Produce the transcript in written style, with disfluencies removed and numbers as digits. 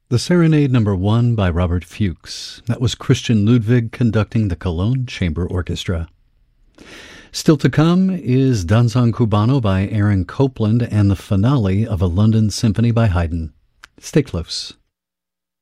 The Serenade Number 1 by Robert Fuchs. That was Christian Ludwig conducting the Cologne Chamber Orchestra. Still to come is Danzón Cubano by Aaron Copland and the finale of a London Symphony by Haydn. Stay close.